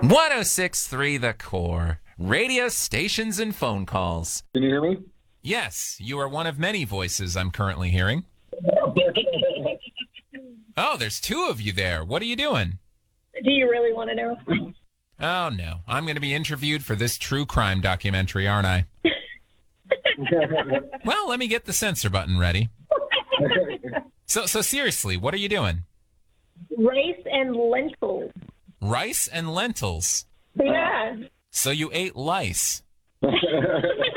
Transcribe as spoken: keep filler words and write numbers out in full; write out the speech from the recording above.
one oh six point three The Core. Radio stations and phone calls. Can you hear me? Yes, you are one of many voices I'm currently hearing. Oh, there's two of you there. What are you doing? Do you really want to know? Oh, no. I'm going to be interviewed for this true crime documentary, aren't I? Well, let me get the censor button ready. So, so seriously, what are you doing? Rice and lentils. Rice and lentils. Yeah. So you ate lice.